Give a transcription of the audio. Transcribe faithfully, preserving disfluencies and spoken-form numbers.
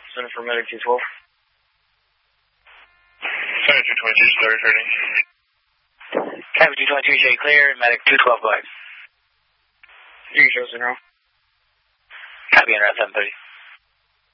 Center for Medic two twelve. Center two twenty-two, start returning. Copy two twenty-two, J clear, Medic two twelve, go ahead. You can show Center. Copy, N R seven thirty.